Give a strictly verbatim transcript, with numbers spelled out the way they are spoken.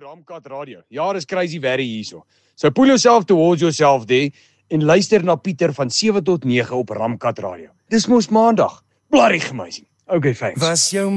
Ramkat Radio. Ja, dis crazy very hierso. So pull yourself towards yourself there en luister na Pieter van sewe tot nege op Ramkat Radio. Dis mos maandag. Bloody amazing. Okay, thanks. Was jou